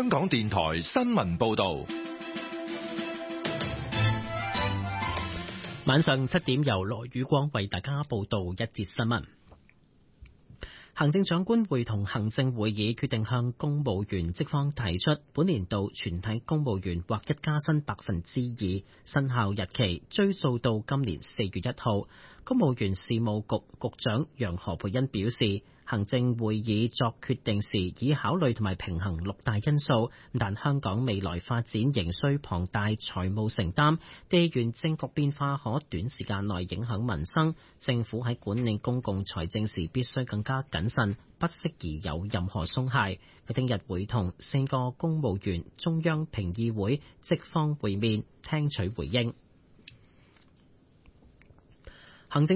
香港電台新聞報道。 晚上7點由羅宇光為大家報道一節新聞。行政長官會同行政會議決定向公務員職方提出本年度全體公務員劃一加薪2%，生效日期追溯到今年4月1號。公務員事務局局長楊何蓓茵表示，行政會議作決定時已考慮同埋平衡6大因素，但香港未來發展仍需龐大財務承擔，地緣政局變化可短時間內影響民生，政府喺管理公共財政時必須更加謹慎，不適宜有任何鬆懈。佢聽日會同4個公務員中央評議會職方會面，聽取回應。